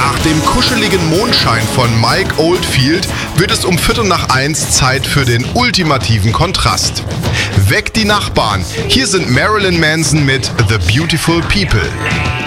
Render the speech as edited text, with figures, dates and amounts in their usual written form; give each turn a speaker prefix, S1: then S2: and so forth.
S1: Nach dem kuscheligen Mondschein von Mike Oldfield wird es um 1:15 Zeit für den ultimativen Kontrast. Weckt die Nachbarn. Hier sind Marilyn Manson mit The Beautiful People.